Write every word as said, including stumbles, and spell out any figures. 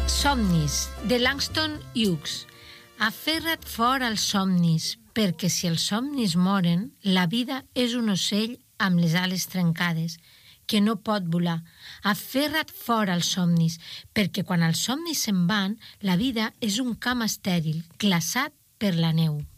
Somnis, de Langston Hughes. Aferra't fort als somnis, perquè si els somnis moren, la vida és un ocell amb les ales trencades, que no pot volar. Aferra't fort als somnis, perquè quan els somnis se'n van, la vida és un camp estèril, glaçat per la neu.